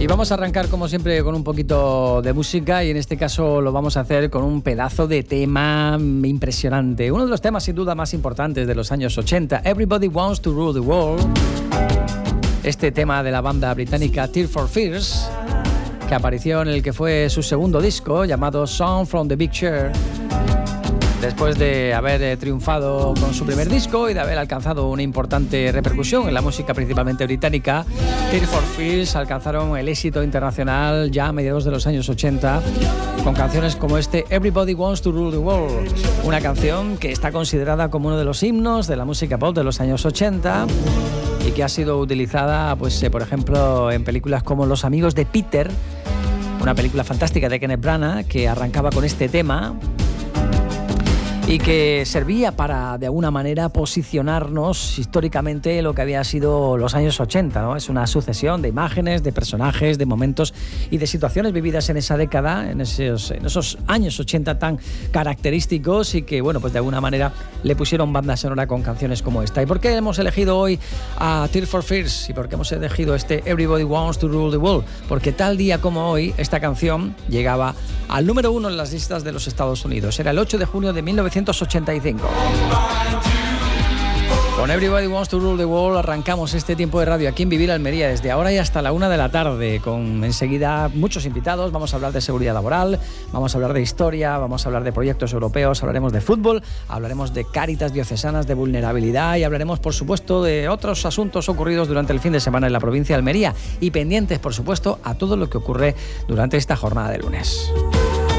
Y vamos a arrancar como siempre con un poquito de música, y en este caso lo vamos a hacer con un pedazo de tema impresionante. Uno de los temas sin duda más importantes de los años 80, Everybody Wants to Rule the World. Este tema de la banda británica Tears for Fears, que apareció en el que fue su segundo disco llamado Song from the Big Chair. Después de haber triunfado con su primer disco y de haber alcanzado una importante repercusión en la música principalmente británica, Tears for Fears alcanzaron el éxito internacional ya a mediados de los años 80 con canciones como este Everybody Wants to Rule the World, una canción que está considerada como uno de los himnos de la música pop de los años 80 y que ha sido utilizada, por ejemplo, en películas como Los amigos de Peter, una película fantástica de Kenneth Branagh que arrancaba con este tema y que servía para, de alguna manera, posicionarnos históricamente lo que había sido los años 80, ¿no? Es una sucesión de imágenes, de personajes, de momentos y de situaciones vividas en esa década, en esos años 80 tan característicos y que, pues de alguna manera le pusieron banda sonora con canciones como esta. ¿Y por qué hemos elegido hoy a Tears for Fears? ¿Y por qué hemos elegido este Everybody Wants to Rule the World? Porque tal día como hoy, esta canción llegaba al número 1 en las listas de los Estados Unidos. Era el 8 de junio de 1985. Con Everybody Wants to Rule the World arrancamos este tiempo de radio aquí en Vivir Almería desde ahora y hasta la 1 de la tarde, con enseguida muchos invitados. Vamos a hablar de seguridad laboral, vamos a hablar de historia, vamos a hablar de proyectos europeos, hablaremos de fútbol, hablaremos de Cáritas diocesanas, de vulnerabilidad y hablaremos, por supuesto, de otros asuntos ocurridos durante el fin de semana en la provincia de Almería y pendientes, por supuesto, a todo lo que ocurre durante esta jornada de lunes.